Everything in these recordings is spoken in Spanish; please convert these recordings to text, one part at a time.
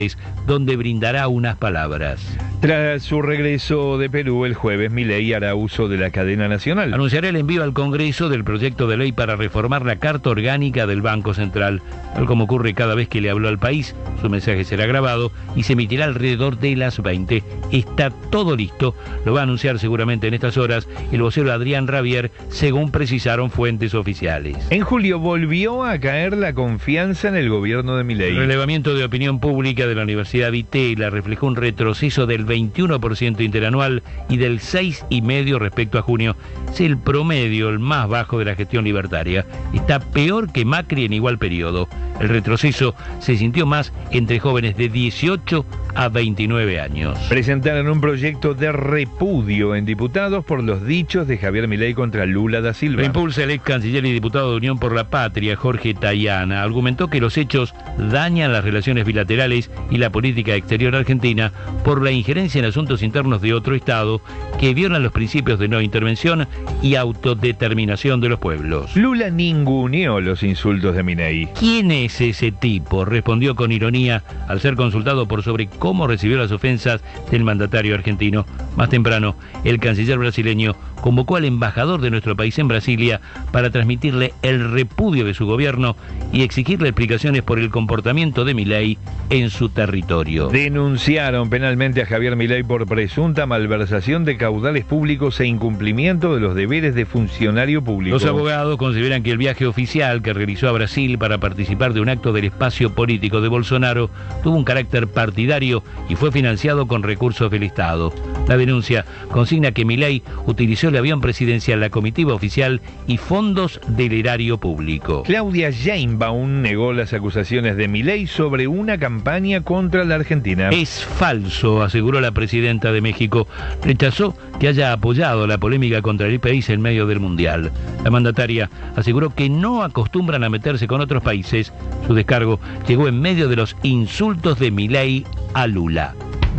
donde brindará unas palabras. Tras su regreso de Perú el jueves, Milei hará uso de la cadena nacional. Anunciará el envío al Congreso del proyecto de ley para reformar la Carta Orgánica del Banco Central. Tal como ocurre cada vez que le habló al país, su mensaje será grabado y se emitirá alrededor de las 20. Está todo listo. Lo va a anunciar seguramente en estas horas el vocero Adrián Rabier, según precisaron fuentes oficiales. En julio volvió a caer la confianza en el gobierno de Milei. El relevamiento de opinión pública de la Universidad Vitela reflejó un retroceso del 21% interanual y del 6,5% respecto a junio. Es el promedio, el más bajo de la gestión libertaria. Está peor que Macri en igual periodo. El retroceso se sintió más entre jóvenes de 18 a 29 años. Presentaron un proyecto de repudio en diputados por los dichos de Javier Milei contra Lula da Silva. Lo impulsa el ex canciller y diputado de Unión por la Patria, Jorge Tayana. Argumentó que los hechos dañan las relaciones bilaterales y la política exterior argentina por la injerencia en asuntos internos de otro Estado que violan los principios de no intervención y autodeterminación de los pueblos. Lula ninguneó los insultos de Milei. ¿Quién es ese tipo?, respondió con ironía al ser consultado por sobre cómo recibió las ofensas del mandatario argentino. Más temprano, el canciller brasileño convocó al embajador de nuestro país en Brasilia para transmitirle el repudio de su gobierno y exigirle explicaciones por el comportamiento de Milei en su territorio. Denunciaron penalmente a Javier Milei por presunta malversación de caudales públicos e incumplimiento de los deberes de funcionario público. Los abogados consideran que el viaje oficial que realizó a Brasil para participar de un acto del espacio político de Bolsonaro tuvo un carácter partidario y fue financiado con recursos del Estado. La denuncia consigna que Milei utilizó el avión presidencial, la comitiva oficial y fondos del erario público. Claudia Sheinbaum negó las acusaciones de Milei sobre una campaña contra la Argentina. Es falso, aseguró la presidenta de México. Rechazó que haya apoyado la polémica contra el país en medio del Mundial. La mandataria aseguró que no acostumbran a meterse con otros países. Su descargo llegó en medio de los insultos de Milei a Lula.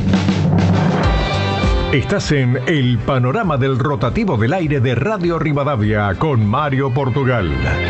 Estás en el panorama del rotativo del aire de Radio Rivadavia con Mario Portugal.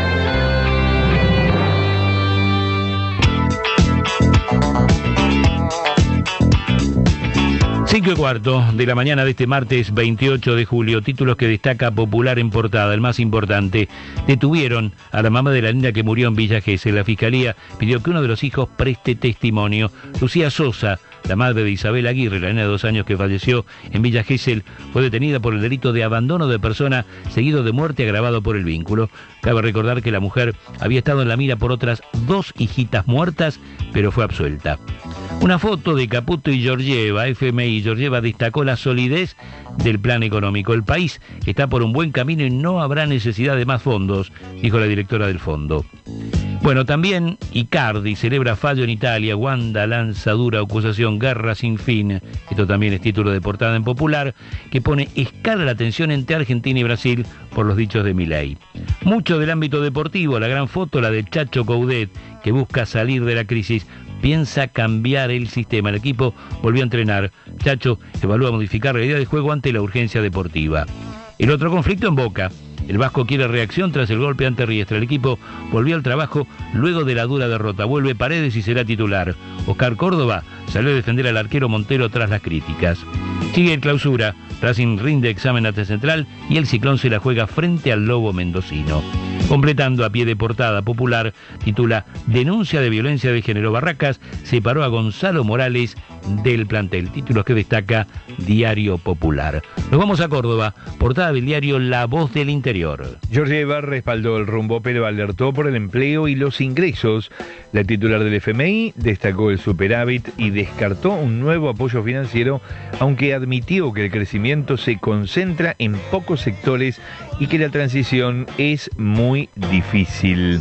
5:15 de la mañana de este martes 28 de julio, títulos que destaca Popular en portada, el más importante. Detuvieron a la mamá de la niña que murió en Villa Gesell. La fiscalía pidió que uno de los hijos preste testimonio. Lucía Sosa, la madre de Isabel Aguirre, la nena de 2 años que falleció en Villa Gesell, fue detenida por el delito de abandono de persona seguido de muerte agravado por el vínculo. Cabe recordar que la mujer había estado en la mira por otras 2 hijitas muertas, pero fue absuelta. Una foto de Caputo y Georgieva, FMI. Georgieva destacó la solidez del plan económico. El país está por un buen camino y no habrá necesidad de más fondos, dijo la directora del fondo. Bueno, también Icardi celebra fallo en Italia. Wanda lanza dura acusación, guerra sin fin. Esto también es título de portada en Popular, que pone escala la tensión entre Argentina y Brasil por los dichos de Milei. Mucho del ámbito deportivo, la gran foto, la de Chacho Coudet, que busca salir de la crisis. Piensa cambiar el sistema. El equipo volvió a entrenar. Chacho evalúa modificar la idea de juego ante la urgencia deportiva. El otro conflicto en Boca. El Vasco quiere reacción tras el golpe ante Riestra. El equipo volvió al trabajo luego de la dura derrota. Vuelve Paredes y será titular. Oscar Córdoba salió a defender al arquero Montero tras las críticas. Sigue el Clausura. Racing rinde examen ante Central y el Ciclón se la juega frente al Lobo mendocino. Completando a pie de portada, Popular titula Denuncia de violencia de género. Barracas separó a Gonzalo Morales del plantel. Títulos que destaca Diario Popular. Nos vamos a Córdoba. Portada del diario La Voz del Interior. Georgieva respaldó el rumbo, pero alertó por el empleo y los ingresos. La titular del FMI destacó el superávit y descartó un nuevo apoyo financiero, aunque admitió que el crecimiento se concentra en pocos sectores y que la transición es muy difícil.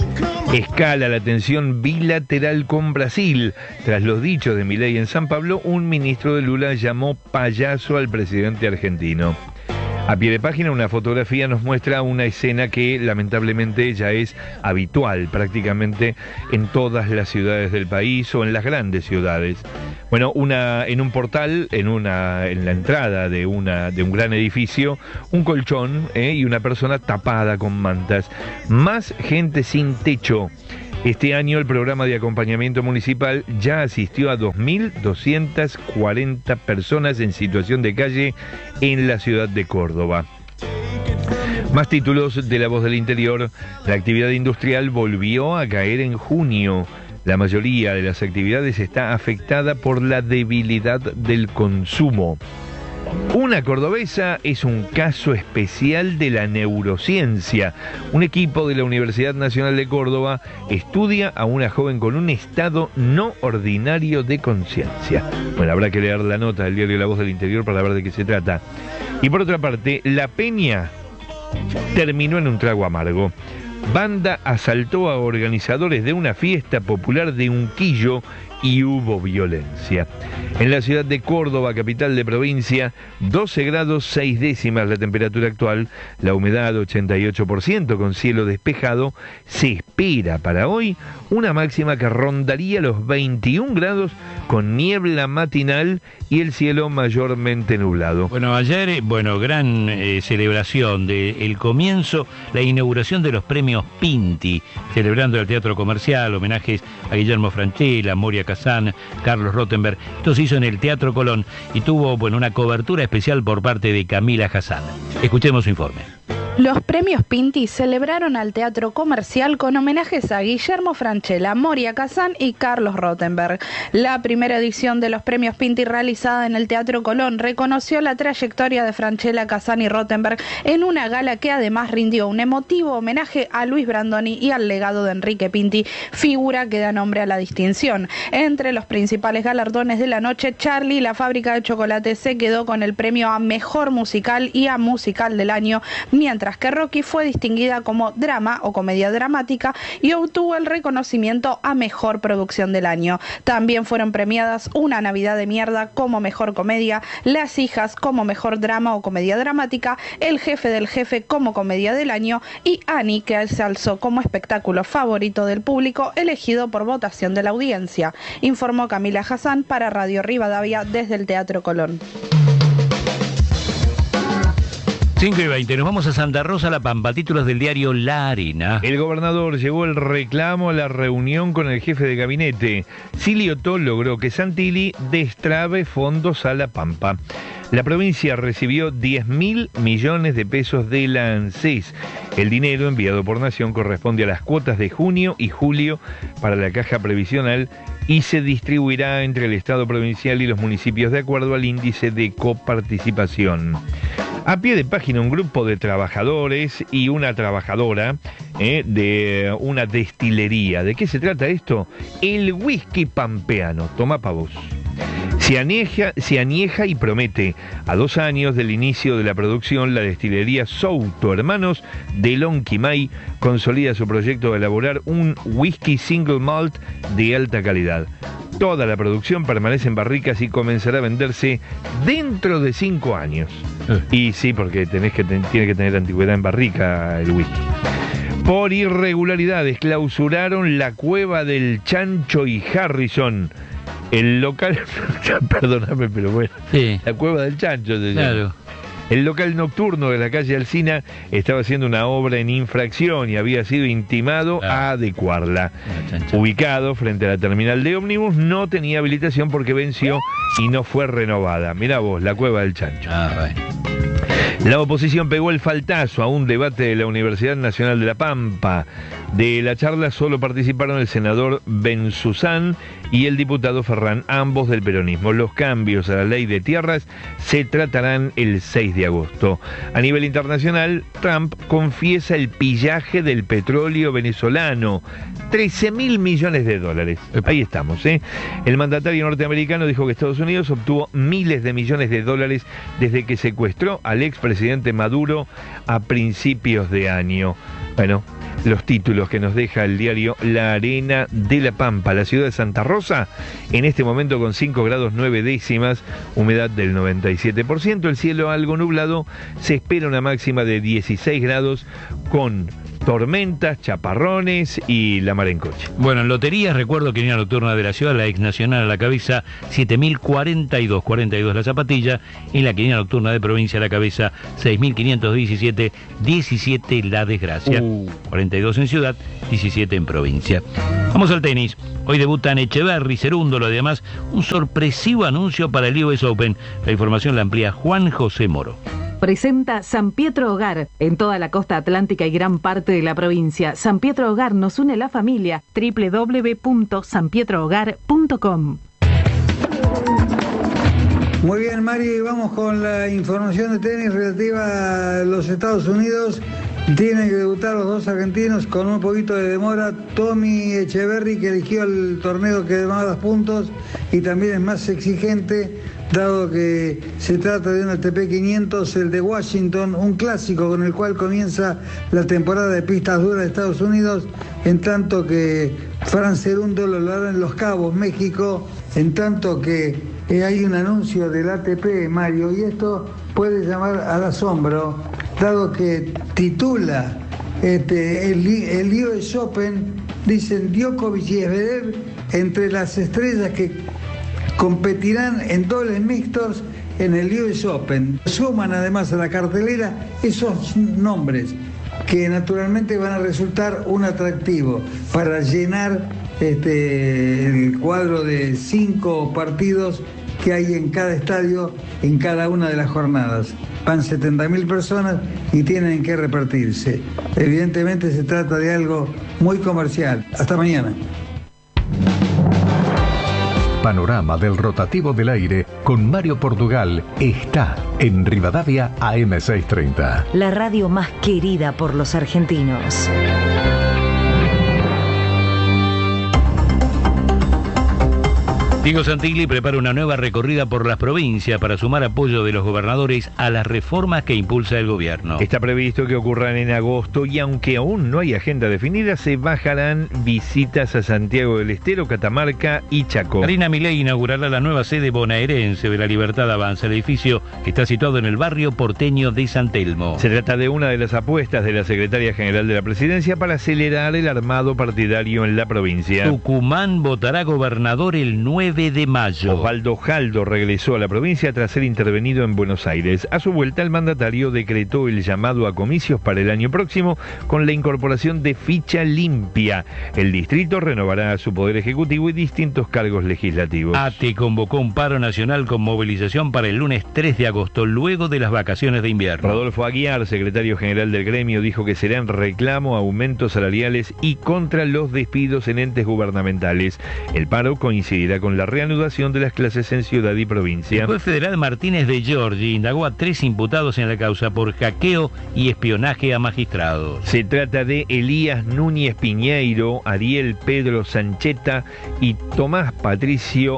Escala la tensión bilateral con Brasil. Tras los dichos de Milei en San Pablo, un ministro de Lula llamó payaso al presidente argentino. A pie de página, una fotografía nos muestra una escena que lamentablemente ya es habitual prácticamente en todas las ciudades del país o en las grandes ciudades. Bueno, en un portal, en la entrada de un gran edificio, un colchón y una persona tapada con mantas. Más gente sin techo. Este año el programa de acompañamiento municipal ya asistió a 2.240 personas en situación de calle en la ciudad de Córdoba. Más títulos de La Voz del Interior. La actividad industrial volvió a caer en junio. La mayoría de las actividades está afectada por la debilidad del consumo. Una cordobesa es un caso especial de la neurociencia. Un equipo de la Universidad Nacional de Córdoba estudia a una joven con un estado no ordinario de conciencia. Bueno, habrá que leer la nota del diario La Voz del Interior para ver de qué se trata. Y por otra parte, La Peña terminó en un trago amargo. Banda asaltó a organizadores de una fiesta popular de Unquillo y hubo violencia. En la ciudad de Córdoba, capital de provincia, 12 grados 6 décimas la temperatura actual, la humedad 88% con cielo despejado. Se espera para hoy una máxima que rondaría los 21 grados con niebla matinal y el cielo mayormente nublado. Bueno, ayer, gran celebración del comienzo, la inauguración de los premios Pinti, celebrando el Teatro Comercial, homenajes a Guillermo Francella, Moria Kazan, Carlos Rottenberg. Esto se hizo en el Teatro Colón y tuvo una cobertura especial por parte de Camila Hassan. Escuchemos su informe. Los premios Pinti celebraron al Teatro Comercial con homenajes a Guillermo Francella, Moria Kazan y Carlos Rottenberg. La primera edición de los premios Pinti realizada en el Teatro Colón reconoció la trayectoria de Francella, Kazan y Rottenberg en una gala que además rindió un emotivo homenaje a Luis Brandoni y al legado de Enrique Pinti, figura que da nombre a la distinción. Entre los principales galardones de la noche, Charlie, la fábrica de chocolate, se quedó con el premio a Mejor Musical y a Musical del Año, mientras que Rocky fue distinguida como drama o comedia dramática y obtuvo el reconocimiento a Mejor Producción del Año. También fueron premiadas Una Navidad de Mierda como Mejor Comedia, Las Hijas como Mejor Drama o Comedia Dramática, El Jefe del Jefe como Comedia del Año y Annie, que se alzó como espectáculo favorito del público, elegido por votación de la audiencia, informó Camila Hassan para Radio Rivadavia desde el Teatro Colón. 5:20, nos vamos a Santa Rosa, La Pampa, títulos del diario La Arena. El gobernador llevó el reclamo a la reunión con el jefe de gabinete. Silioto logró que Santilli destrabe fondos a La Pampa. La provincia recibió 10.000 millones de pesos de la ANSES. El dinero enviado por Nación corresponde a las cuotas de junio y julio para la caja previsional y se distribuirá entre el Estado provincial y los municipios de acuerdo al índice de coparticipación. A pie de página, un grupo de trabajadores y una trabajadora de una destilería. ¿De qué se trata esto? El whisky pampeano. Toma pa' vos. Se añeja y promete. A 2 años del inicio de la producción, la destilería Souto Hermanos de Lonquimay consolida su proyecto de elaborar un whisky single malt de alta calidad. Toda la producción permanece en barricas y comenzará a venderse dentro de 5 años. Y sí, porque tiene que tener antigüedad en barrica el whisky. Por irregularidades clausuraron la cueva del Chancho y Harrison. El local, perdóname, pero bueno, sí. La cueva del Chancho se llama. Claro. El local nocturno de la calle Alsina estaba haciendo una obra en infracción y había sido intimado a adecuarla. Ubicado frente a la terminal de ómnibus, no tenía habilitación porque venció y no fue renovada. Mirá vos, la cueva del Chancho. La oposición pegó el faltazo a un debate de la Universidad Nacional de La Pampa. De la charla solo participaron el senador Benzuzán y el diputado Ferrán, ambos del peronismo. Los cambios a la ley de tierras se tratarán el 6 de agosto. A nivel internacional, Trump confiesa el pillaje del petróleo venezolano. 13.000 millones de dólares. Ahí estamos, ¿eh? El mandatario norteamericano dijo que Estados Unidos obtuvo miles de millones de dólares desde que secuestró al expresidente Maduro a principios de año. Bueno, los títulos que nos deja el diario La Arena de La Pampa. La ciudad de Santa Rosa, en este momento con 5 grados 9 décimas, humedad del 97%, el cielo algo nublado, se espera una máxima de 16 grados con tormentas, chaparrones y la mar en coche. Bueno, en loterías recuerdo que línea nocturna de la ciudad, la ex nacional a la cabeza, 7.042, 42 la zapatilla, en la quiniela nocturna de provincia a la cabeza, 6.517, 17 la desgracia, 42 en ciudad, 17 en provincia. Vamos al tenis. Hoy debutan Echeverry, Cerúndolo, además un sorpresivo anuncio para el US Open. La información la amplía Juan José Moro. Presenta San Pietro Hogar en toda la costa atlántica y gran parte de la provincia. San Pietro Hogar nos une la familia. www.sanpietrohogar.com. Muy bien, Mari, vamos con la información de tenis relativa a los Estados Unidos. Tienen que debutar los dos argentinos con un poquito de demora. Tommy Echeverry, que eligió el torneo que da más puntos y también es más exigente, dado que se trata de un ATP 500, el de Washington, un clásico con el cual comienza la temporada de pistas duras de Estados Unidos, en tanto que Fran Cerúndolo lo hará en Los Cabos, México, en tanto que hay un anuncio del ATP, Mario, y esto puede llamar al asombro, dado que titula el US Open, dicen Djokovic y Zverev entre las estrellas que competirán en dobles mixtos en el US Open. Suman además a la cartelera esos nombres que naturalmente van a resultar un atractivo para llenar el cuadro de 5 partidos que hay en cada estadio, en cada una de las jornadas. Van 70.000 personas y tienen que repartirse. Evidentemente se trata de algo muy comercial. Hasta mañana. Panorama del rotativo del aire con Mario Portugal está en Rivadavia AM630. La radio más querida por los argentinos. Diego Santilli prepara una nueva recorrida por las provincias para sumar apoyo de los gobernadores a las reformas que impulsa el gobierno. Está previsto que ocurran en agosto y aunque aún no hay agenda definida, se bajarán visitas a Santiago del Estero, Catamarca y Chaco. Karina Milei inaugurará la nueva sede bonaerense de la Libertad Avanza, el edificio que está situado en el barrio porteño de San Telmo. Se trata de una de las apuestas de la Secretaria General de la Presidencia para acelerar el armado partidario en la provincia. Tucumán votará gobernador el 9 de mayo. Osvaldo Jaldo regresó a la provincia tras ser intervenido en Buenos Aires. A su vuelta, el mandatario decretó el llamado a comicios para el año próximo con la incorporación de ficha limpia. El distrito renovará su poder ejecutivo y distintos cargos legislativos. ATE convocó un paro nacional con movilización para el lunes 3 de agosto, luego de las vacaciones de invierno. Rodolfo Aguiar, secretario general del gremio, dijo que será en reclamo a aumentos salariales y contra los despidos en entes gubernamentales. El paro coincidirá con la reanudación de las clases en ciudad y provincia. El juez federal Martínez de Giorgi indagó a 3 imputados en la causa por hackeo y espionaje a magistrados. Se trata de Elías Núñez Piñeiro, Ariel Pedro Sancheta y Tomás Patricio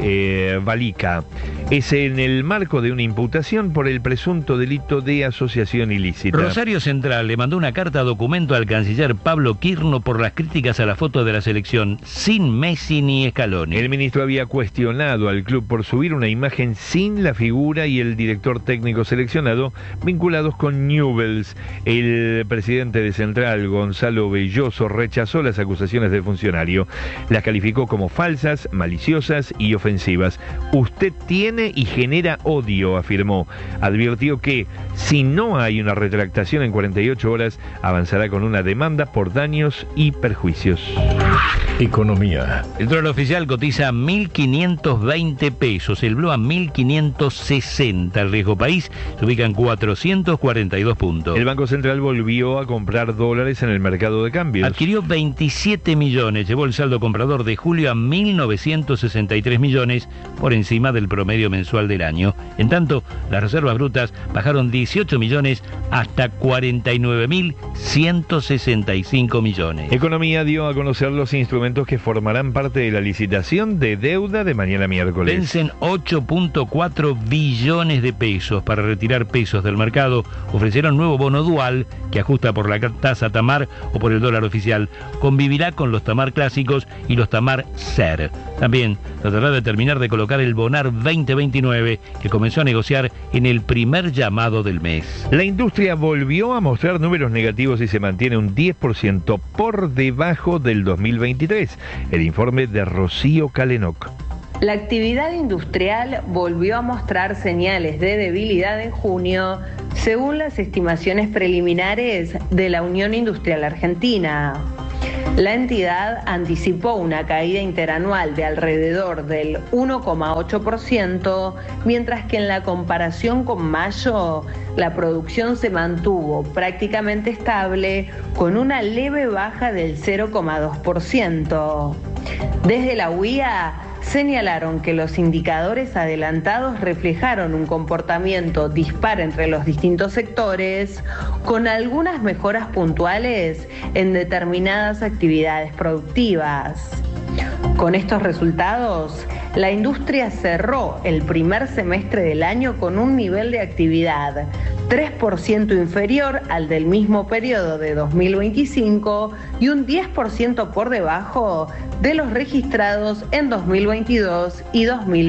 Valica. Es en el marco de una imputación por el presunto delito de asociación ilícita. Rosario Central le mandó una carta documento al canciller Pablo Quirno por las críticas a la foto de la selección sin Messi ni Scaloni. El ministro había cuestionado al club por subir una imagen sin la figura y el director técnico seleccionado vinculados con Newell's. El presidente de Central, Gonzalo Belloso, rechazó las acusaciones del funcionario. Las calificó como falsas, maliciosas y ofensivas. Usted tiene y genera odio, afirmó. Advirtió que si no hay una retractación en 48 horas, avanzará con una demanda por daños y perjuicios. Economía. El dólar oficial cotiza a 1.520 pesos, el blue a 1.560. El riesgo país se ubica en 442 puntos. El Banco Central volvió a comprar dólares en el mercado de cambios. Adquirió 27 millones, llevó el saldo comprador de julio a 1.963 millones, por encima del promedio mensual del año. En tanto, las reservas brutas bajaron 18 millones hasta 49.165 millones. Economía dio a conocer los instrumentos que formarán parte de la licitación de deuda de mañana miércoles. Vencen 8.4 billones de pesos para retirar pesos del mercado. Ofrecieron nuevo bono dual que ajusta por la tasa Tamar o por el dólar oficial. Convivirá con los Tamar clásicos y los Tamar SER. También tratará de terminar de colocar el Bonar 2020 2029, que comenzó a negociar en el primer llamado del mes. La industria volvió a mostrar números negativos y se mantiene un 10% por debajo del 2023. El informe de Rocío Calenoc. La actividad industrial volvió a mostrar señales de debilidad en junio, según las estimaciones preliminares de la Unión Industrial Argentina. La entidad anticipó una caída interanual de alrededor del 1,8%, mientras que en la comparación con mayo, la producción se mantuvo prácticamente estable, con una leve baja del 0,2%. Desde la UIA señalaron que los indicadores adelantados reflejaron un comportamiento dispar entre los distintos sectores, con algunas mejoras puntuales en determinadas actividades productivas. Con estos resultados, la industria cerró el primer semestre del año con un nivel de actividad 3% inferior al del mismo periodo de 2025 y un 10% por debajo de los registrados en 2022 y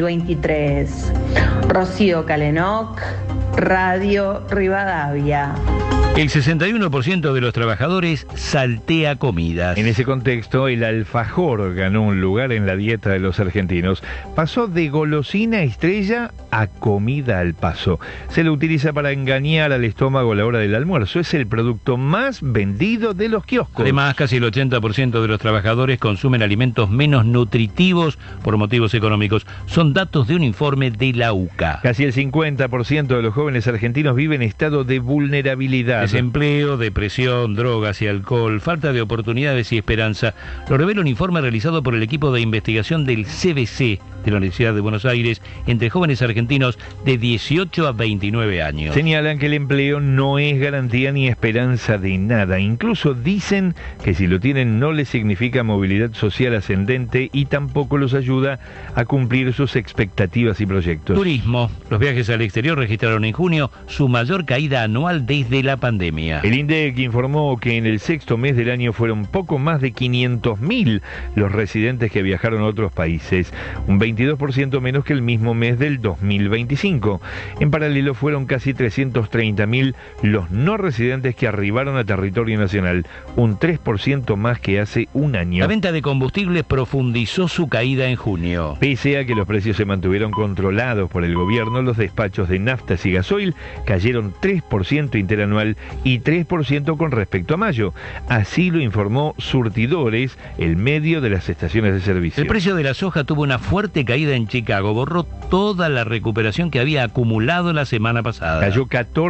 2023. Rocío Calenoc, Radio Rivadavia. El 61% de los trabajadores saltea comidas. En ese contexto, el alfajor ganó un lugar en la dieta de los argentinos. Pasó de golosina estrella a comida al paso. Se lo utiliza para engañar al estómago a la hora del almuerzo. Es el producto más vendido de los kioscos. Además, casi el 80% de los trabajadores consumen alimentos menos nutritivos por motivos económicos. Son datos de un informe de la UCA. Casi el 50% de los jóvenes argentinos viven en estado de vulnerabilidad. Desempleo, depresión, drogas y alcohol, falta de oportunidades y esperanza. Lo revela un informe realizado por el equipo de investigación del CBC de la Universidad de Buenos Aires entre jóvenes argentinos de 18 a 29 años. Señalan que el empleo no es garantía ni esperanza de nada. Incluso dicen que si lo tienen no les significa movilidad social ascendente y tampoco los ayuda a cumplir sus expectativas y proyectos. Turismo. Los viajes al exterior registraron en junio su mayor caída anual desde la pandemia. El INDEC informó que en el sexto mes del año fueron poco más de 500.000 los residentes que viajaron a otros países, un 22% menos que el mismo mes del 2025. En paralelo fueron casi 330.000 los no residentes que arribaron a territorio nacional, un 3% más que hace un año. La venta de combustibles profundizó su caída en junio. Pese a que los precios se mantuvieron controlados por el gobierno, los despachos de naftas y gasoil cayeron 3% interanual y 3% con respecto a mayo. Así lo informó Surtidores, el medio de las estaciones de servicio. El precio de la soja tuvo una fuerte caída en Chicago, borró toda la recuperación que había acumulado la semana pasada. Cayó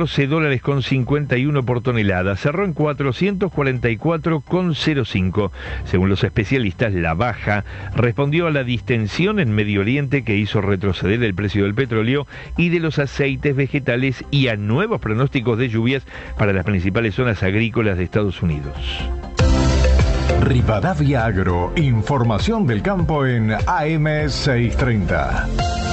$14.51 por tonelada, cerró en 444,05. Según los especialistas, la baja respondió a la distensión en Medio Oriente que hizo retroceder el precio del petróleo y de los aceites vegetales y a nuevos pronósticos de lluvias para las principales zonas agrícolas de Estados Unidos. Rivadavia Agro, información del campo en AM630.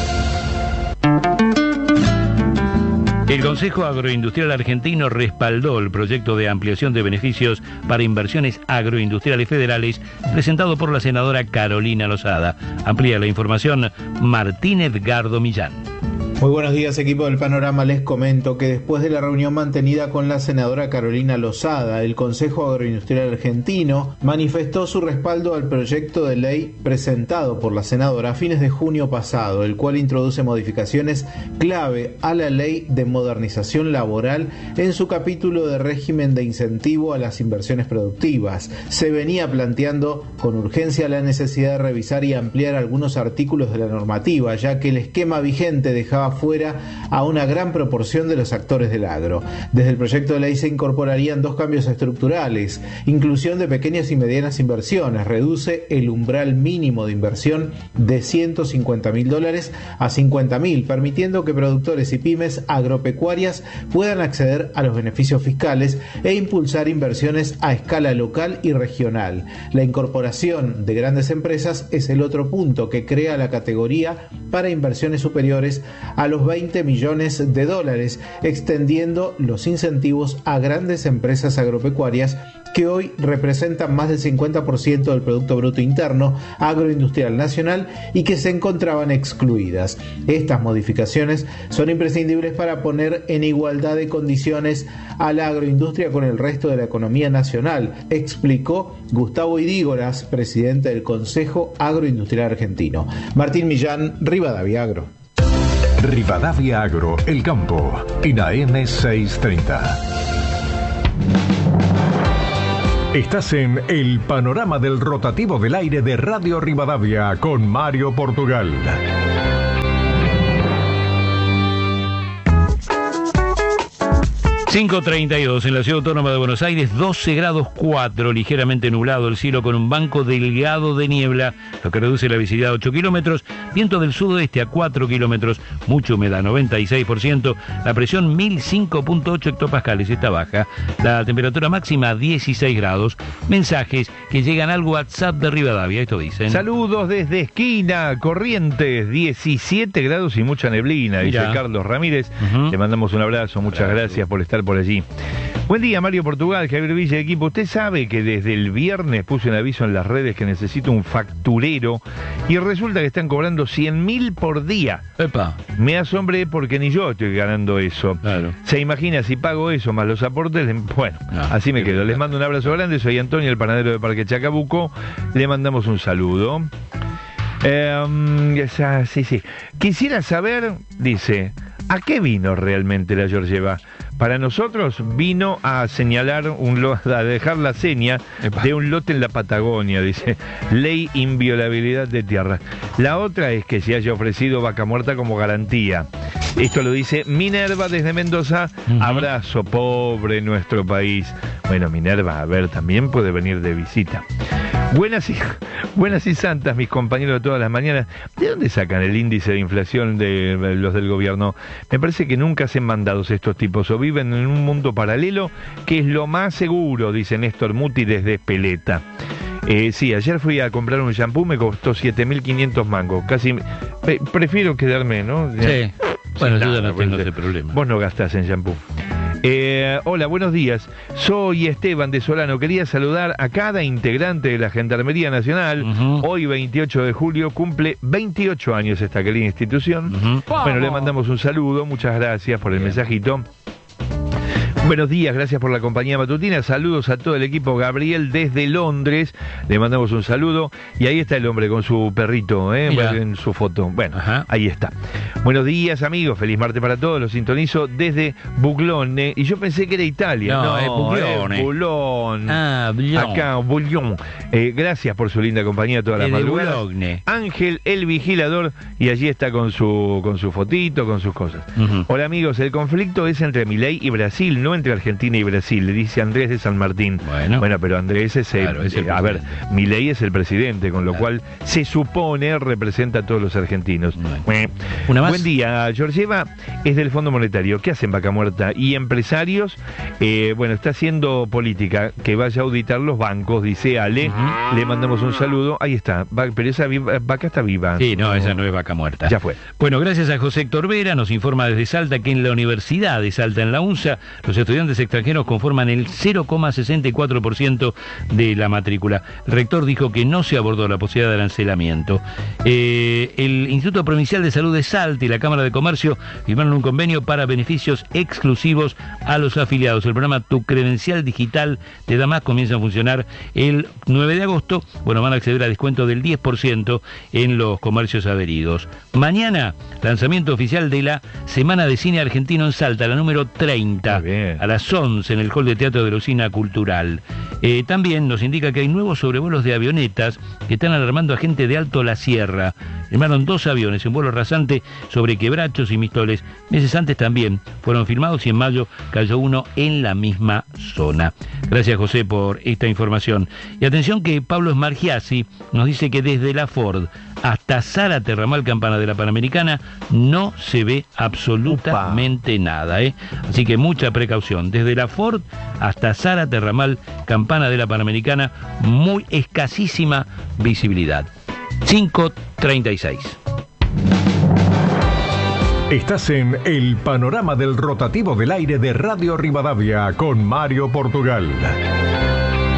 El Consejo Agroindustrial Argentino respaldó el proyecto de ampliación de beneficios para inversiones agroindustriales federales presentado por la senadora Carolina Lozada. Amplía la información Martín Edgardo Millán. Muy buenos días, equipo del Panorama. Les comento que después de la reunión mantenida con la senadora Carolina Lozada, el Consejo Agroindustrial Argentino manifestó su respaldo al proyecto de ley presentado por la senadora a fines de junio pasado, el cual introduce modificaciones clave a la Ley de Modernización Laboral en su capítulo de régimen de incentivo a las inversiones productivas. Se venía planteando con urgencia la necesidad de revisar y ampliar algunos artículos de la normativa, ya que el esquema vigente dejaba fuera a una gran proporción de los actores del agro. Desde el proyecto de ley se incorporarían dos cambios estructurales: inclusión de pequeñas y medianas inversiones, reduce el umbral mínimo de inversión de $150.000 a $50.000, permitiendo que productores y pymes agropecuarias puedan acceder a los beneficios fiscales e impulsar inversiones a escala local y regional. La incorporación de grandes empresas es el otro punto que crea la categoría para inversiones superiores a los $20 millones, extendiendo los incentivos a grandes empresas agropecuarias que hoy representan más del 50% del Producto Bruto Interno agroindustrial nacional y que se encontraban excluidas. Estas modificaciones son imprescindibles para poner en igualdad de condiciones a la agroindustria con el resto de la economía nacional, explicó Gustavo Idígoras, presidente del Consejo Agroindustrial Argentino. Martín Millán, Rivadavia Agro. Rivadavia Agro, el campo, en AM 630. Estás en el panorama del rotativo del aire de Radio Rivadavia con Mario Portugal. 5:32 en la Ciudad Autónoma de Buenos Aires, 12 grados 4, ligeramente nublado el cielo con un banco delgado de niebla, lo que reduce la visibilidad a 8 kilómetros, viento del sudoeste a 4 kilómetros, mucha humedad, 96%, la presión 1005.8 hectopascales, está baja, la temperatura máxima 16 grados, mensajes que llegan al WhatsApp de Rivadavia, esto dicen. Saludos desde Esquina, Corrientes, 17 grados y mucha neblina, dice Carlos Ramírez, le mandamos un abrazo, muchas gracias por estar por allí. Buen día, Mario Portugal, Javier Villa, equipo. Usted sabe que desde el viernes puse un aviso en las redes que necesito un facturero y resulta que están cobrando 100.000 por día. Epa. Me asombré porque ni yo estoy ganando eso. Claro. Se imagina si pago eso más los aportes. Bueno, así me quedo. Les mando un abrazo grande. Soy Antonio, el panadero de Parque Chacabuco. Le mandamos un saludo. Sí. Quisiera saber, dice, ¿a qué vino realmente la Georgieva? Para nosotros vino a señalar a dejar la seña de un lote en la Patagonia, dice, ley inviolabilidad de tierra. La otra es que se haya ofrecido vaca muerta como garantía. Esto lo dice Minerva desde Mendoza. Abrazo, pobre nuestro país. Bueno, Minerva, a ver, también puede venir de visita. Buenas y santas, mis compañeros de todas las mañanas. ¿De dónde sacan el índice de inflación de los del gobierno? Me parece que nunca hacen mandados estos tipos o viven en un mundo paralelo, que es lo más seguro, dice Néstor Muti desde Espeleta. Sí, ayer fui a comprar un shampoo, me costó 7.500 mangos. Casi prefiero quedarme, ¿no? Sí. Bueno, yo ya no tengo ese problema. Vos no gastás en shampoo. Hola, buenos días. Soy Esteban de Solano. Quería saludar a cada integrante de la Gendarmería Nacional. Hoy, 28 de julio, cumple 28 años esta querida institución. Bueno, le mandamos un saludo. Muchas gracias por el mensajito. Buenos días, gracias por la compañía matutina. Saludos a todo el equipo. Gabriel desde Londres, le mandamos un saludo. Y ahí está el hombre con su perrito, en su foto. Bueno, ahí está. Buenos días, amigos. Feliz martes para todos. Los sintonizo desde Buglone. Y yo pensé que era Italia. No, es Buglone. Buglone. Buglone. Acá, Buglone. Gracias por su linda compañía toda la madrugada. Ángel, el vigilador. Y allí está con su fotito, con sus cosas. Hola, amigos. El conflicto es entre Milei y Brasil, no entre Argentina y Brasil, le dice Andrés de San Martín. Bueno, pero Andrés es a ver, Milei es el presidente, con lo cual se supone representa a todos los argentinos. Una más. Buen día, Georgieva es del Fondo Monetario. ¿Qué hacen Vaca Muerta? Y empresarios, está haciendo política, que vaya a auditar los bancos, dice Ale. Le mandamos un saludo. Ahí está, pero esa vaca está viva. Sí, no, esa no es vaca muerta. Ya fue. Bueno, gracias a José Héctor Vera, nos informa desde Salta que en la Universidad de Salta, en la UNSA, los estudiantes extranjeros conforman el 0,64% de la matrícula. El rector dijo que no se abordó la posibilidad de arancelamiento. El Instituto Provincial de Salud de Salta y la Cámara de Comercio firmaron un convenio para beneficios exclusivos a los afiliados. El programa Tu Credencial Digital te da más comienza a funcionar el 9 de agosto. Bueno, van a acceder a descuento del 10% en los comercios adheridos. Mañana, lanzamiento oficial de la Semana de Cine Argentino en Salta, la número 30. A las 11 en el Hall de Teatro de la Usina Cultural. También nos indica que hay nuevos sobrevuelos de avionetas que están alarmando a gente de Alto La Sierra. Filmaron 2 aviones en vuelo rasante sobre Quebrachos y Mistoles. Meses antes también fueron filmados y en mayo cayó uno en la misma zona. Gracias, José, por esta información. Y atención que Pablo Smargiassi nos dice que desde la Ford hasta Zárate, ramal Campana de la Panamericana, no se ve absolutamente nada. Así que mucha precaución. Desde la Ford hasta Zárate, ramal Campana de la Panamericana, muy escasísima visibilidad. 5:36. Estás en el panorama del rotativo del aire de Radio Rivadavia con Mario Portugal.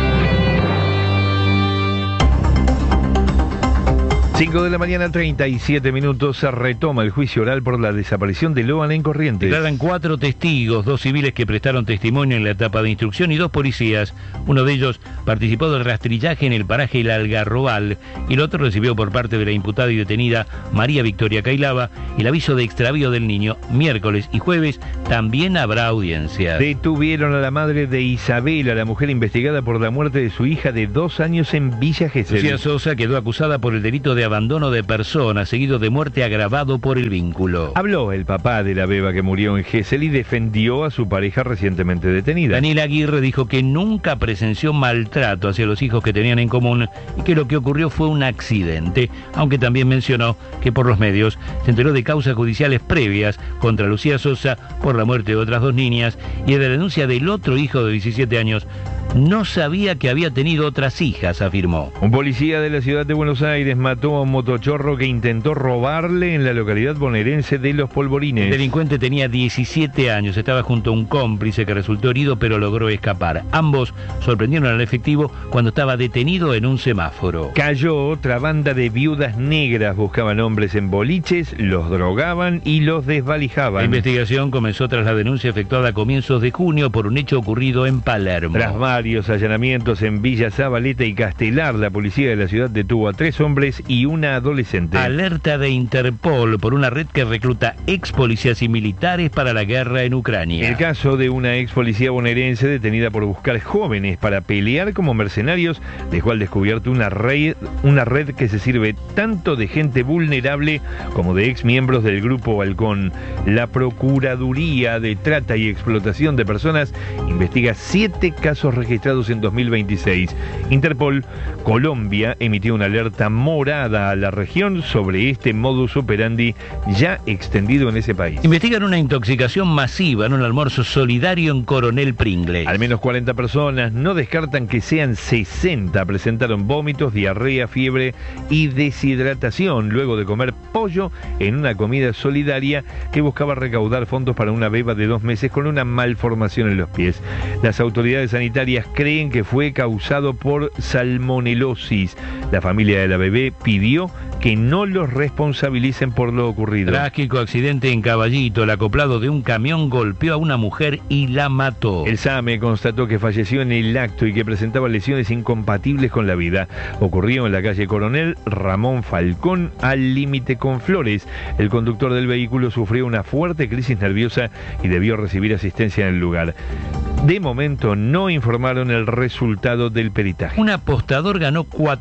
5 de la mañana, 37 minutos, se retoma el juicio oral por la desaparición de Loan en Corrientes. Declaran 4 testigos, 2 civiles que prestaron testimonio en la etapa de instrucción y 2 policías. Uno de ellos participó del rastrillaje en el paraje El Algarrobal y el otro recibió por parte de la imputada y detenida María Victoria Cailaba el aviso de extravío del niño. Miércoles y jueves también habrá audiencia. Detuvieron a la madre de Isabela, la mujer investigada por la muerte de su hija de 2 años en Villa Gesell. Lucía Sosa quedó acusada por el delito de abandono de persona, seguido de muerte agravado por el vínculo. Habló el papá de la beba que murió en Gesell y defendió a su pareja recientemente detenida. Daniel Aguirre dijo que nunca presenció maltrato hacia los hijos que tenían en común y que lo que ocurrió fue un accidente, aunque también mencionó que por los medios se enteró de causas judiciales previas contra Lucía Sosa por la muerte de otras 2 niñas y de la denuncia del otro hijo de 17 años. No sabía que había tenido otras hijas, afirmó. Un policía de la ciudad de Buenos Aires mató a un motochorro que intentó robarle en la localidad bonaerense de Los Polvorines. El delincuente tenía 17 años, estaba junto a un cómplice que resultó herido pero logró escapar. Ambos sorprendieron al efectivo cuando estaba detenido en un semáforo. Cayó otra banda de viudas negras, buscaban hombres en boliches, los drogaban y los desvalijaban. La investigación comenzó tras la denuncia efectuada a comienzos de junio por un hecho ocurrido en Palermo. Tras varios allanamientos en Villa Zabaleta y Castelar, la policía de la ciudad detuvo a 3 hombres y una adolescente. Alerta de Interpol por una red que recluta ex policías y militares para la guerra en Ucrania. El caso de una ex policía bonaerense detenida por buscar jóvenes para pelear como mercenarios dejó al descubierto una red que se sirve tanto de gente vulnerable como de ex miembros del Grupo Halcón. La Procuraduría de Trata y Explotación de Personas investiga 7 casos registrados en 2026. Interpol Colombia emitió una alerta morada a la región sobre este modus operandi ya extendido en ese país. Investigan una intoxicación masiva en un almuerzo solidario en Coronel Pringles. Al menos 40 personas, no descartan que sean 60, presentaron vómitos, diarrea, fiebre y deshidratación luego de comer pollo en una comida solidaria que buscaba recaudar fondos para una beba de 2 meses con una malformación en los pies. Las autoridades sanitarias creen que fue causado por salmonelosis. La familia de la bebé pidió que no los responsabilicen por lo ocurrido. Trágico accidente en Caballito. El acoplado de un camión golpeó a una mujer y la mató. El SAME constató que falleció en el acto y que presentaba lesiones incompatibles con la vida. Ocurrió en la calle Coronel Ramón Falcón, al límite con Flores. El conductor del vehículo sufrió una fuerte crisis nerviosa y debió recibir asistencia en el lugar. De momento no informaron el resultado del peritaje. Un apostador ganó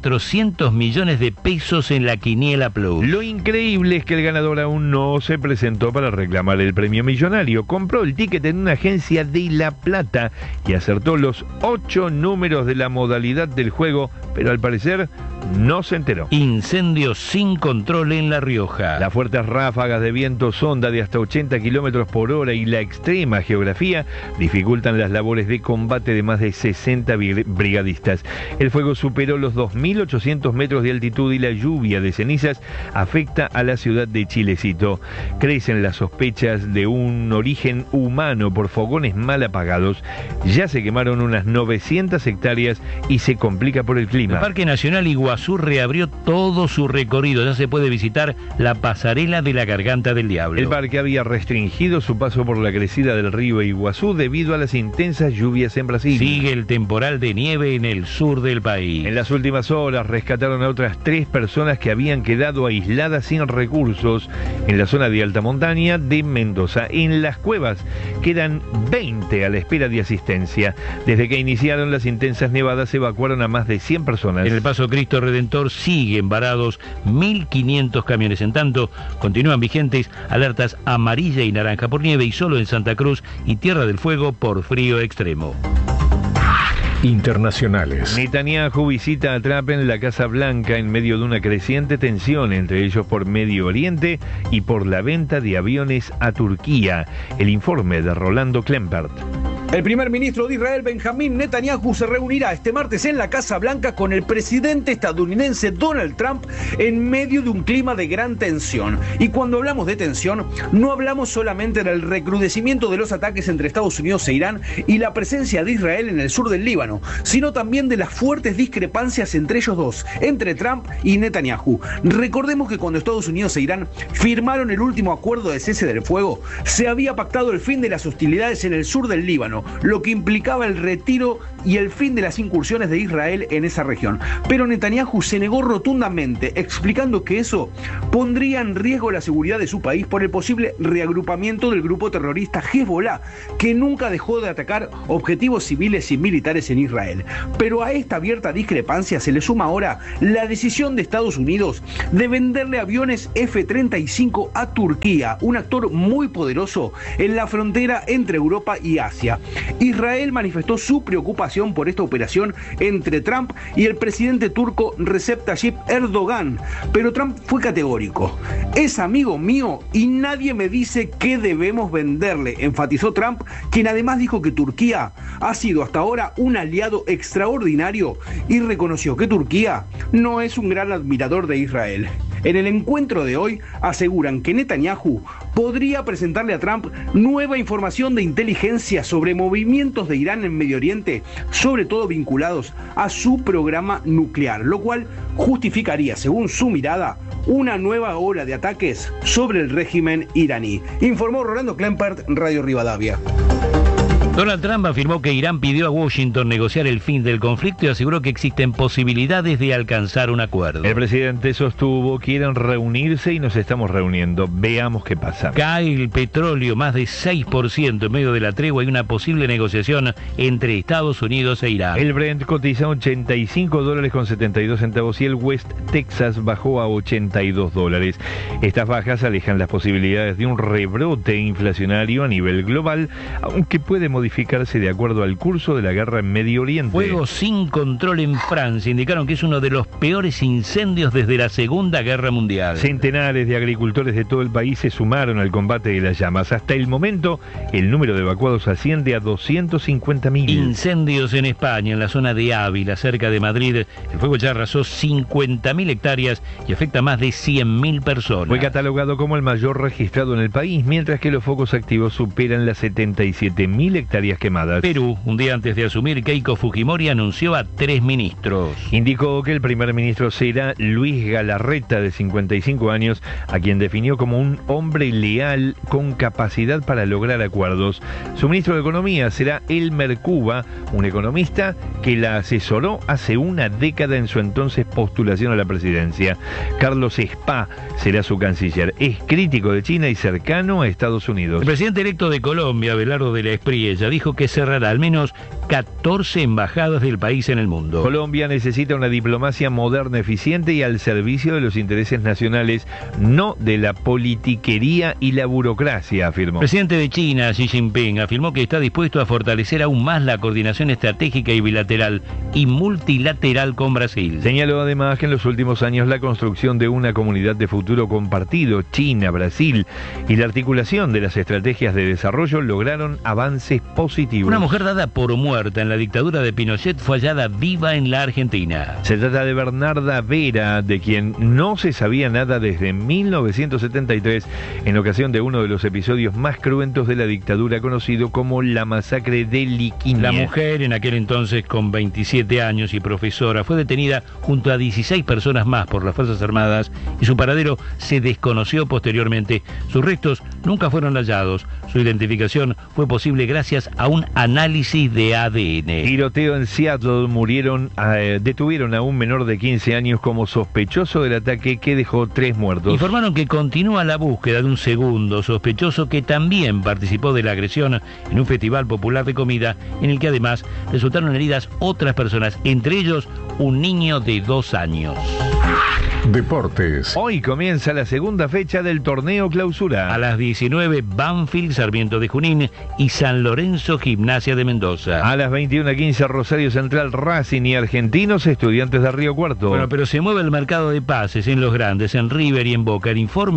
400 millones de pesos en la Quiniela Plus. Lo increíble es que el ganador aún no se presentó para reclamar el premio millonario. Compró el ticket en una agencia de La Plata y acertó los 8 números de la modalidad del juego, pero al parecer no se enteró. Incendio sin control en La Rioja. Las fuertes ráfagas de viento sonda de hasta 80 kilómetros por hora y la extrema geografía dificultan las labores de combate de más de 60 brigadistas. El fuego superó los 2.800 metros de altitud y la lluvia de cenizas afecta a la ciudad de Chilecito. Crecen las sospechas de un origen humano por fogones mal apagados. Ya se quemaron unas 900 hectáreas y se complica por el clima. El Parque Nacional Iguazú reabrió todo su recorrido. Ya se puede visitar la pasarela de la Garganta del Diablo. El parque había restringido su paso por la crecida del río Iguazú debido a las intensas lluvias en Brasil. Sigue el temporal de nieve en el sur del país. En las últimas horas rescataron a otras 3 personas que habían quedado aisladas sin recursos en la zona de alta montaña de Mendoza. En las cuevas quedan 20 a la espera de asistencia. Desde que iniciaron las intensas nevadas se evacuaron a más de 100 personas. En el Paso Cristo Redentor siguen varados 1.500 camiones. En tanto, continúan vigentes alertas amarilla y naranja por nieve y solo en Santa Cruz y Tierra del Fuego por frío extremo. Internacionales. Netanyahu visita a Trump en la Casa Blanca en medio de una creciente tensión entre ellos por Medio Oriente y por la venta de aviones a Turquía. El informe de Rolando Klempert. El primer ministro de Israel, Benjamín Netanyahu, se reunirá este martes en la Casa Blanca con el presidente estadounidense Donald Trump en medio de un clima de gran tensión. Y cuando hablamos de tensión, no hablamos solamente del recrudecimiento de los ataques entre Estados Unidos e Irán y la presencia de Israel en el sur del Líbano, sino también de las fuertes discrepancias entre ellos dos, entre Trump y Netanyahu. Recordemos que cuando Estados Unidos e Irán firmaron el último acuerdo de cese del fuego, se había pactado el fin de las hostilidades en el sur del Líbano, lo que implicaba el retiro y el fin de las incursiones de Israel en esa región. Pero Netanyahu se negó rotundamente, explicando que eso pondría en riesgo la seguridad de su país por el posible reagrupamiento del grupo terrorista Hezbollah, que nunca dejó de atacar objetivos civiles y militares en Israel. Pero a esta abierta discrepancia se le suma ahora la decisión de Estados Unidos de venderle aviones F-35 a Turquía, un actor muy poderoso en la frontera entre Europa y Asia. Israel manifestó su preocupación por esta operación entre Trump y el presidente turco Recep Tayyip Erdogan, pero Trump fue categórico. Es amigo mío y nadie me dice qué debemos venderle, enfatizó Trump, quien además dijo que Turquía ha sido hasta ahora un aliado extraordinario y reconoció que Turquía no es un gran admirador de Israel. En el encuentro de hoy aseguran que Netanyahu podría presentarle a Trump nueva información de inteligencia sobre movimientos de Irán en Medio Oriente, sobre todo vinculados a su programa nuclear, lo cual justificaría, según su mirada, una nueva ola de ataques sobre el régimen iraní. Informó Rolando Klempert, Radio Rivadavia. Donald Trump afirmó que Irán pidió a Washington negociar el fin del conflicto y aseguró que existen posibilidades de alcanzar un acuerdo. El presidente sostuvo: quieren reunirse y nos estamos reuniendo. Veamos qué pasa. Cae el petróleo más de 6% en medio de la tregua y una posible negociación entre Estados Unidos e Irán. El Brent cotiza $85.72 y el West Texas bajó a $82. Estas bajas alejan las posibilidades de un rebrote inflacionario a nivel global, aunque puede modificarse de acuerdo al curso de la guerra en Medio Oriente. Fuego sin control en Francia. Indicaron que es uno de los peores incendios desde la Segunda Guerra Mundial. Centenares de agricultores de todo el país se sumaron al combate de las llamas. Hasta el momento, el número de evacuados asciende a 250.000. Incendios en España, en la zona de Ávila, cerca de Madrid. El fuego ya arrasó 50.000 hectáreas y afecta a más de 100.000 personas. Fue catalogado como el mayor registrado en el país, mientras que los focos activos superan las 77.000 hectáreas quemadas. Perú, un día antes de asumir, Keiko Fujimori anunció a 3 ministros. Indicó que el primer ministro será Luis Galarreta, de 55 años, a quien definió como un hombre leal con capacidad para lograr acuerdos. Su ministro de Economía será Elmer Cuba, un economista que la asesoró hace una década en su entonces postulación a la presidencia. Carlos Spa será su canciller. Es crítico de China y cercano a Estados Unidos. El presidente electo de Colombia, Abelardo de la Espriella, dijo que cerrará al menos 14 embajadas del país en el mundo. Colombia necesita una diplomacia moderna, eficiente y al servicio de los intereses nacionales, no de la politiquería y la burocracia, afirmó. El presidente de China, Xi Jinping, afirmó que está dispuesto a fortalecer aún más la coordinación estratégica y bilateral y multilateral con Brasil. Señaló además que en los últimos años la construcción de una comunidad de futuro compartido, China, Brasil, y la articulación de las estrategias de desarrollo lograron avances positivos. Una mujer dada por muerta en la dictadura de Pinochet fue hallada viva en la Argentina. Se trata de Bernarda Vera, de quien no se sabía nada desde 1973, en ocasión de uno de los episodios más cruentos de la dictadura, conocido como la masacre de Liquiñe. La mujer, en aquel entonces con 27 años y profesora, fue detenida junto a 16 personas más por las Fuerzas Armadas y su paradero se desconoció posteriormente. Sus restos nunca fueron hallados. Su identificación fue posible gracias a un análisis de ADN. Tiroteo en Seattle, detuvieron a un menor de 15 años como sospechoso del ataque que dejó 3 muertos. Informaron que continúa la búsqueda de un segundo sospechoso que también participó de la agresión en un festival popular de comida en el que además resultaron heridas otras personas, entre ellos un niño de 2 años. Deportes. Hoy comienza la segunda fecha del torneo clausura. A las 19, Banfield, Sarmiento de Junín y San Lorenzo, Gimnasia de Mendoza. A las 21:15, Rosario Central, Racing y Argentinos, Estudiantes de Río Cuarto. Bueno, pero se mueve el mercado de pases en los grandes, en River y en Boca. El informe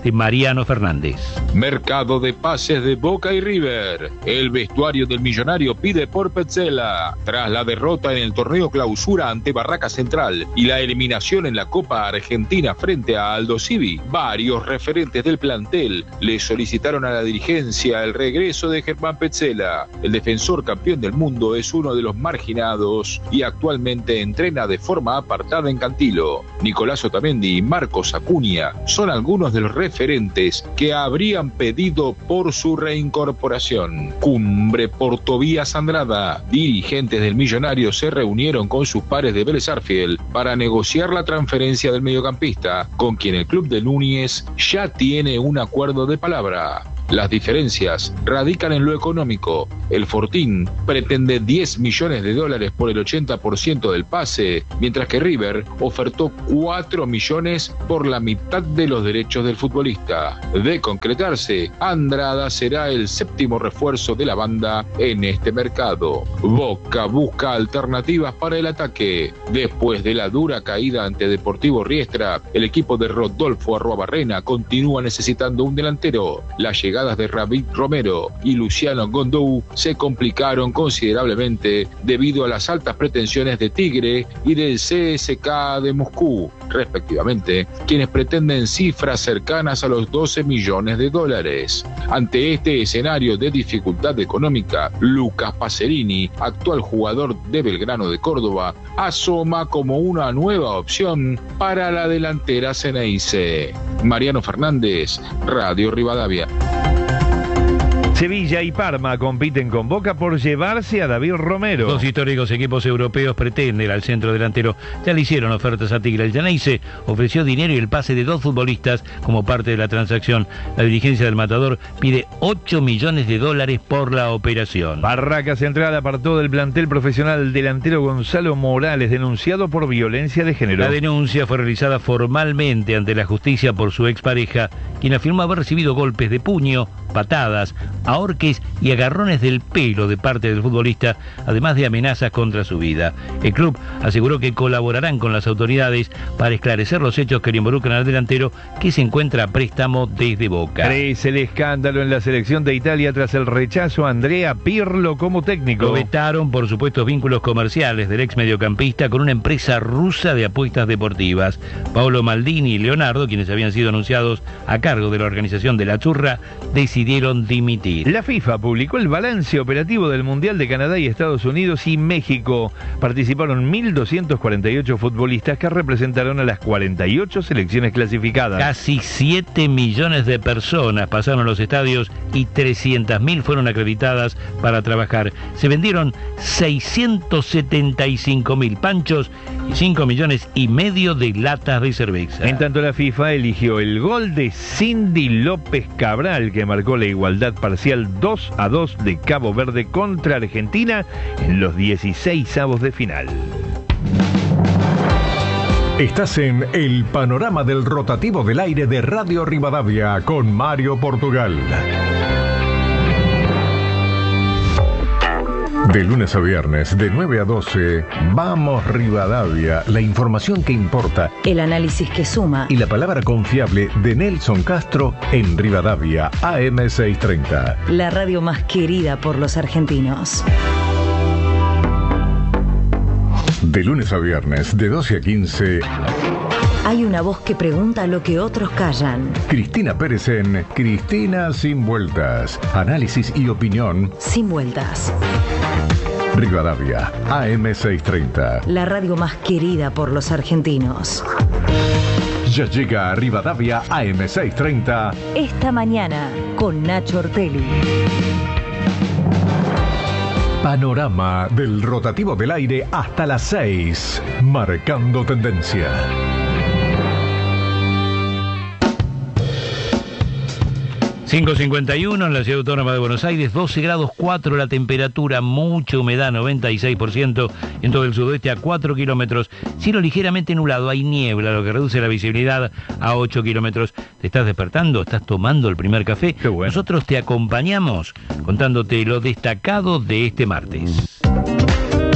de Mariano Fernández. Mercado de pases de Boca y River. El vestuario del Millonario pide por Petzela. Tras la derrota en el torneo clausura ante Barraca Central y la eliminación en la Copa Argentina frente a Aldo Civi, varios referentes del plantel le solicitaron a la dirigencia el regreso de Germán Petzela. El defensor campeón del mundo es uno de los marginados y actualmente entrena de forma apartada en Cantilo. Nicolás Otamendi y Marcos Acuña son algunos de los referentes que habrían pedido por su reincorporación. Cumbre por Tobías Andrada. Dirigentes del Millonario se reunieron con sus pares de Vélez Sarsfield para negociar la transferencia del mediocampista, con quien el club de Núñez ya tiene un acuerdo de palabra. Las diferencias radican en lo económico. El Fortín pretende $10 millones por el 80% del pase, mientras que River ofertó 4 millones por la mitad de los derechos del futbolista. De concretarse, Andrada será el 7º refuerzo de la banda en este mercado. Boca busca alternativas para el ataque. Después de la dura caída ante Deportivo Riestra, el equipo de Rodolfo Arruabarrena continúa necesitando un delantero. La llegada de David Romero y Luciano Gondou se complicaron considerablemente debido a las altas pretensiones de Tigre y del CSKA de Moscú, respectivamente, quienes pretenden cifras cercanas a los $12 millones. Ante este escenario de dificultad económica, Lucas Pacerini, actual jugador de Belgrano de Córdoba, asoma como una nueva opción para la delantera Ceneice. Mariano Fernández, Radio Rivadavia. Sevilla y Parma compiten con Boca por llevarse a David Romero. Dos históricos equipos europeos pretenden al centro delantero. Ya le hicieron ofertas a Tigre. El Ceneice ofreció dinero y el pase de 2 futbolistas como parte de la transacción. La dirigencia del Matador pide $8 millones por la operación. Barraca Central apartó del plantel profesional el delantero Gonzalo Morales, denunciado por violencia de género. La denuncia fue realizada formalmente ante la justicia por su expareja, quien afirmó haber recibido golpes de puño, patadas, ahorques y agarrones del pelo de parte del futbolista, además de amenazas contra su vida. El club aseguró que colaborarán con las autoridades para esclarecer los hechos que le involucran al delantero, que se encuentra a préstamo desde Boca. Crece el escándalo en la selección de Italia tras el rechazo a Andrea Pirlo como técnico. Lo vetaron por supuestos vínculos comerciales del ex mediocampista con una empresa rusa de apuestas deportivas. Paolo Maldini y Leonardo, quienes habían sido anunciados a cargo de la organización de la Azzurra, decidieron dimitir. La FIFA publicó el balance operativo del Mundial de Canadá y Estados Unidos y México. Participaron 1.248 futbolistas que representaron a las 48 selecciones clasificadas. Casi 7 millones de personas pasaron a los estadios y 300.000 fueron acreditadas para trabajar. Se vendieron 675.000 panchos y 5,5 millones de latas de cerveza. En tanto, la FIFA eligió el gol de Cindy López Cabral, que marcó la igualdad parcial 2-2 de Cabo Verde contra Argentina en los 16avos de final. Estás en el panorama del rotativo del aire de Radio Rivadavia con Mario Portugal. De lunes a viernes, de 9 a 12, Vamos Rivadavia, la información que importa, el análisis que suma y la palabra confiable de Nelson Castro en Rivadavia, AM630. La radio más querida por los argentinos. De lunes a viernes, de 12 a 15... Hay una voz que pregunta lo que otros callan. Cristina Pérez en Cristina Sin Vueltas. Análisis y opinión sin vueltas. Rivadavia, AM630. La radio más querida por los argentinos. Ya llega a Rivadavia, AM630. Esta mañana, con Nacho Ortelli. Panorama del rotativo del aire hasta las 6. Marcando tendencia. 5:51 en la Ciudad Autónoma de Buenos Aires, 12 grados 4 la temperatura, mucha humedad, 96%, en todo el sudoeste a 4 kilómetros, cielo ligeramente nublado, hay niebla, lo que reduce la visibilidad a 8 kilómetros. ¿Te estás despertando? ¿Estás tomando el primer café? Qué bueno. Nosotros te acompañamos contándote lo destacado de este martes.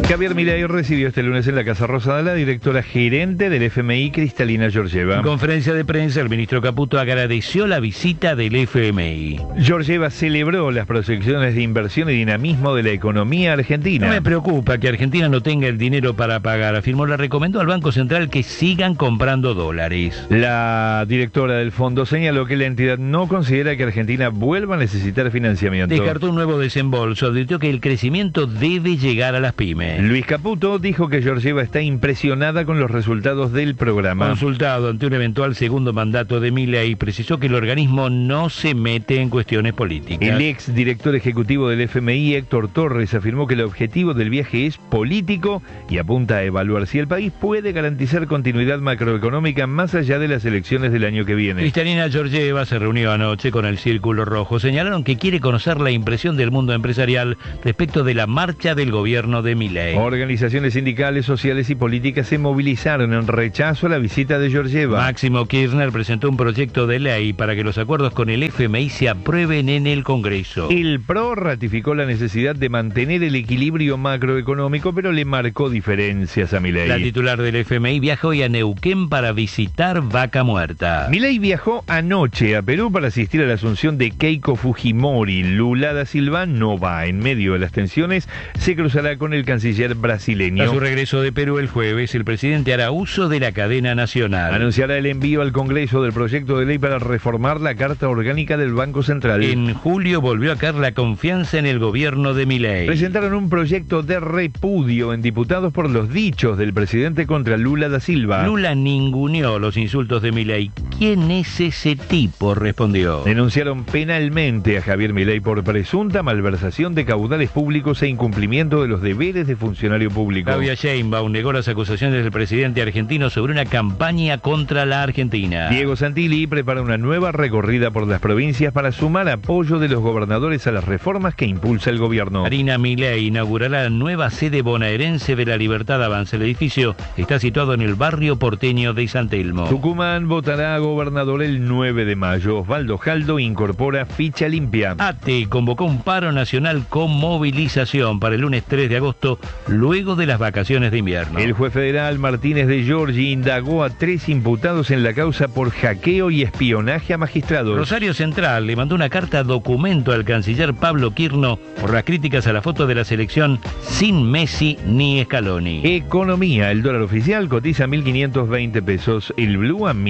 Javier Milei recibió este lunes en la Casa Rosada a la directora gerente del FMI, Kristalina Georgieva. En conferencia de prensa, el ministro Caputo agradeció la visita del FMI. Georgieva celebró las proyecciones de inversión y dinamismo de la economía argentina. No me preocupa que Argentina no tenga el dinero para pagar, afirmó. Le recomendó al Banco Central que sigan comprando dólares. La directora del fondo señaló que la entidad no considera que Argentina vuelva a necesitar financiamiento. Descartó un nuevo desembolso, advirtió que el crecimiento debe llegar a las pymes. Luis Caputo dijo que Georgieva está impresionada con los resultados del programa. Consultado ante un eventual segundo mandato de Milei, precisó que el organismo no se mete en cuestiones políticas. El ex director ejecutivo del FMI, Héctor Torres, afirmó que el objetivo del viaje es político y apunta a evaluar si el país puede garantizar continuidad macroeconómica más allá de las elecciones del año que viene. Kristalina Georgieva se reunió anoche con el Círculo Rojo. Señalaron que quiere conocer la impresión del mundo empresarial respecto de la marcha del gobierno de Milei. Organizaciones sindicales, sociales y políticas se movilizaron en rechazo a la visita de Georgieva. Máximo Kirchner presentó un proyecto de ley para que los acuerdos con el FMI se aprueben en el Congreso. El PRO ratificó la necesidad de mantener el equilibrio macroeconómico, pero le marcó diferencias a Milei. La titular del FMI viajó hoy a Neuquén para visitar Vaca Muerta. Milei viajó anoche a Perú para asistir a la asunción de Keiko Fujimori. Lula da Silva no va. En medio de las tensiones, se cruzará con el canciller brasileño. A su regreso de Perú el jueves, el presidente hará uso de la cadena nacional. Anunciará el envío al Congreso del proyecto de ley para reformar la Carta Orgánica del Banco Central. En julio volvió a caer la confianza en el gobierno de Milei. Presentaron un proyecto de repudio en diputados por los dichos del presidente contra Lula da Silva. Lula ninguneó los insultos de Milei. ¿Quién es ese tipo?, respondió. Denunciaron penalmente a Javier Milei por presunta malversación de caudales públicos e incumplimiento de los deberes de funcionario público. Claudia Sheinbaum negó las acusaciones del presidente argentino sobre una campaña contra la Argentina. Diego Santilli prepara una nueva recorrida por las provincias para sumar apoyo de los gobernadores a las reformas que impulsa el gobierno. Marina Milei inaugurará la nueva sede bonaerense de la Libertad Avanza. El edificio está situado en el barrio porteño de San Telmo. Tucumán votará a gobernador el 9 de mayo. Osvaldo Jaldo incorpora ficha limpia. ATE convocó un paro nacional con movilización para el lunes 3 de agosto, luego de las vacaciones de invierno. El juez federal Martínez de Giorgi indagó a 3 imputados en la causa por hackeo y espionaje a magistrados. Rosario Central le mandó una carta documento al canciller Pablo Quirno por las críticas a la foto de la selección sin Messi ni Scaloni. Economía, el dólar oficial cotiza 1.520 pesos, el blue a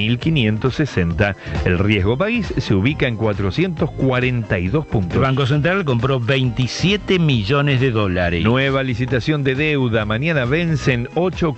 1.560. El riesgo país se ubica en 442 puntos. El Banco Central compró 27 millones de dólares. Nueva licitación de deuda. Mañana vencen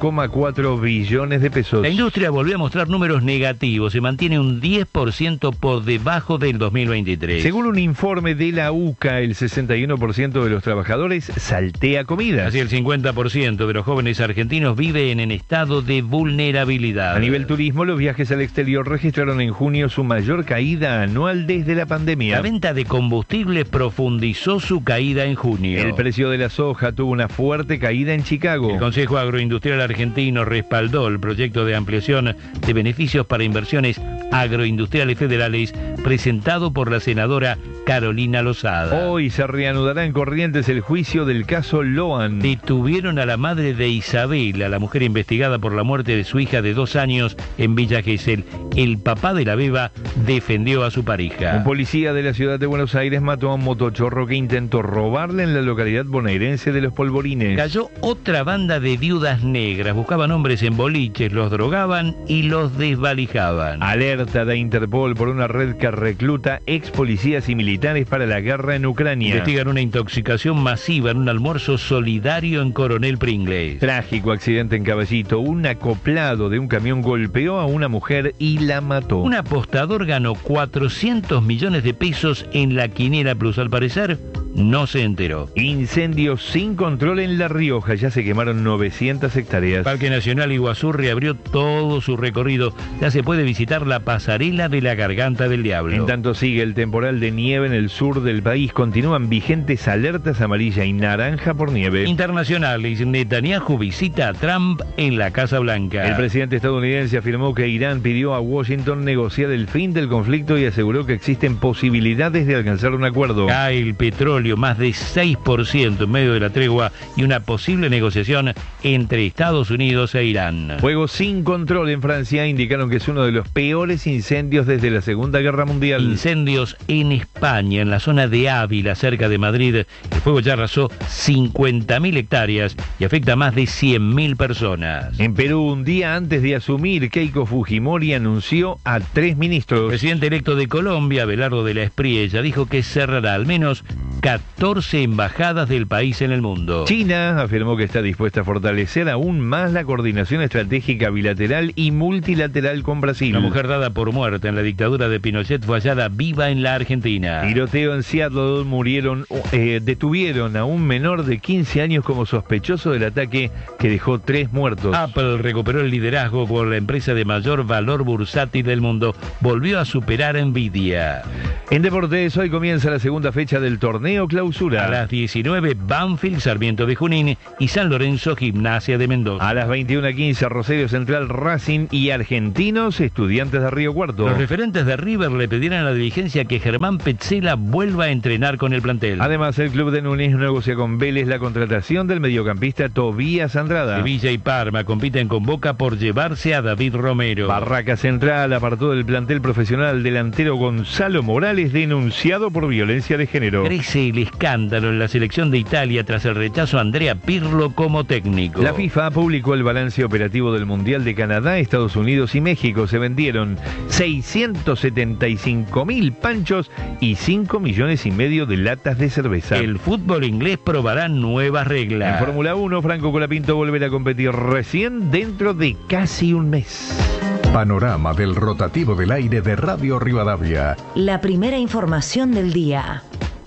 8,4 billones de pesos. La industria volvió a mostrar números negativos. Se mantiene un 10% por debajo del 2023. Según un informe de la UCA, el 61% de los trabajadores saltea comida. Así el 50% de los jóvenes argentinos viven en estado de vulnerabilidad. A nivel turismo, los viajes al exterior registraron en junio su mayor caída anual desde la pandemia. La venta de combustible profundizó su caída en junio. El precio de la soja tuvo una fuerte caída en Chicago. El Consejo Agroindustrial Argentino respaldó el proyecto de ampliación de beneficios para inversiones agroindustriales federales presentado por la senadora Carolina Lozada. Hoy se reanudará en Corrientes el juicio del caso Loan. Detuvieron a la madre de Isabela, la mujer investigada por la muerte de su hija de 2 años en Villa Gesell. El papá de la beba defendió a su pareja. Un policía de la ciudad de Buenos Aires mató a un motochorro que intentó robarle en la localidad bonaerense de Los Polvorines. Cayó otra banda de viudas negras. Buscaban hombres en boliches, los drogaban y los desvalijaban. Alerta de Interpol por una red que recluta ex policías y militares para la guerra en Ucrania. Investigan una intoxicación masiva en un almuerzo solidario en Coronel Pringles. Trágico accidente en Caballito. Un acoplado de un camión golpeó a una mujer y la mató. Un apostador ganó 400 millones de pesos en la Quiniela Plus. Al parecer, no se enteró. Incendios sin control en La Rioja. Ya se quemaron 900 hectáreas. Parque Nacional Iguazú reabrió todo su recorrido. Ya se puede visitar la pasarela de la Garganta del Diablo. En tanto sigue el temporal de nieve en el sur del país. Continúan vigentes alertas amarilla y naranja por nieve. Internacionales. Netanyahu visita a Trump en la Casa Blanca. El presidente estadounidense afirmó que Irán pidió a Washington negociar el fin del conflicto y aseguró que existen posibilidades de alcanzar un acuerdo. Cae el petróleo petróleo más de 6% en medio de la tregua y una posible negociación entre Estados Unidos e Irán. Fuego sin control en Francia indicaron que es uno de los peores incendios desde la Segunda Guerra Mundial. Incendios en España, en la zona de Ávila, cerca de Madrid. El fuego ya arrasó 50.000 hectáreas y afecta a más de 100.000 personas. En Perú, un día antes de asumir, Keiko Fujimori anunció a 3 ministros. El presidente electo de Colombia, Abelardo de la Espriella, dijo que cerrará al menos 14 embajadas del país en el mundo. China afirmó que está dispuesta a fortalecer aún más la coordinación estratégica bilateral y multilateral con Brasil. La mujer dada por muerta en la dictadura de Pinochet fue hallada viva en la Argentina. Tiroteo en Seattle, detuvieron a un menor de 15 años como sospechoso del ataque que dejó 3 muertos. Apple recuperó el liderazgo por la empresa de mayor valor bursátil del mundo. Volvió a superar a Nvidia. En deportes, hoy comienza la segunda fecha del torneo Clausura. A las 19, Banfield, Sarmiento de Junín y San Lorenzo, Gimnasia de Mendoza. A las 21:15, Rosario Central, Racing y Argentinos, Estudiantes de Río Cuarto. Los referentes de River le pidieron a la dirigencia que Germán Petzela vuelva a entrenar con el plantel. Además, el club de Núñez negocia con Vélez la contratación del mediocampista Tobías Andrada. Sevilla y Parma compiten con Boca por llevarse a David Romero. Barraca Central apartó del plantel profesional delantero Gonzalo Morales, denunciado por violencia de género. Crece el escándalo en la selección de Italia tras el rechazo a Andrea Pirlo como técnico. La FIFA publicó el balance operativo del Mundial de Canadá, Estados Unidos y México. Se vendieron 675.000 panchos y 5,5 millones de latas de cerveza. El fútbol inglés probará nuevas reglas. En Fórmula 1, Franco Colapinto volverá a competir recién dentro de casi un mes. Panorama del rotativo del aire de Radio Rivadavia. La primera información del día.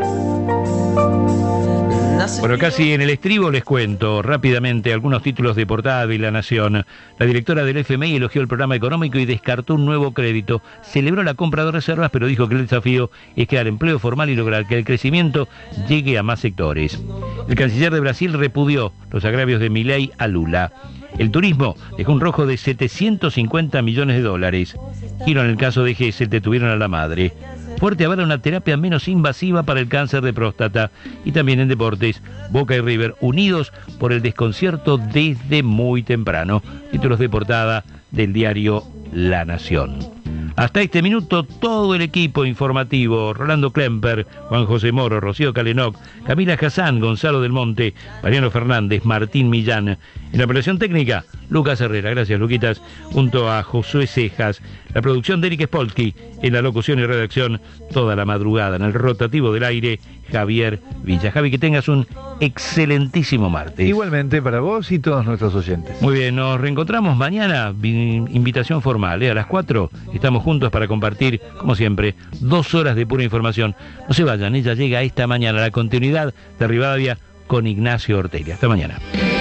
Bueno, casi en el estribo les cuento rápidamente algunos títulos de portada de La Nación. La directora del FMI elogió el programa económico y descartó un nuevo crédito. Celebró la compra de reservas, pero dijo que el desafío es crear empleo formal y lograr que el crecimiento llegue a más sectores. El canciller de Brasil repudió los agravios de Milei a Lula. El turismo dejó un rojo de $750 millones. Giro en el caso de Gesell, detuvieron a la madre. Fuerte avala una terapia menos invasiva para el cáncer de próstata. Y también en deportes, Boca y River unidos por el desconcierto desde muy temprano. Títulos de portada del diario La Nación. Hasta este minuto, todo el equipo informativo: Rolando Klemper, Juan José Moro, Rocío Calenoc, Camila Hassan, Gonzalo del Monte, Mariano Fernández, Martín Millán. En la operación técnica, Lucas Herrera. Gracias, Luquitas. Junto a Josué Cejas. La producción de Eric Spolsky. En la locución y redacción, toda la madrugada. En el rotativo del aire, Javier Villa. Javi, que tengas un excelentísimo martes. Igualmente para vos y todos nuestros oyentes. Muy bien, nos reencontramos mañana. Invitación formal, a las 4 estamos juntos para compartir, como siempre, 2 horas de pura información. No se vayan, ella llega esta mañana a la continuidad de Rivadavia con Ignacio Ortega. Hasta mañana.